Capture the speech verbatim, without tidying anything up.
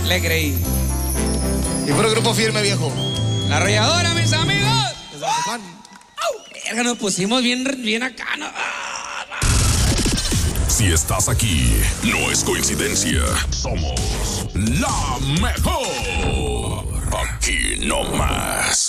Le creí. Y por el grupo firme, viejo. La Arrolladora, mis amigos. Desde Zapopan. Verga, nos pusimos bien, bien acá, ¿no? Si estás aquí, no es coincidencia. Somos la mejor. Aquí no más.